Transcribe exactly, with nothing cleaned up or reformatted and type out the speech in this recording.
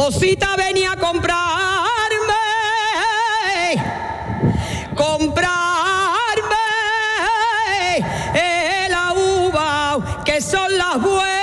Mocita venía a comprarme, comprarme eh, la uva, que son las buenas.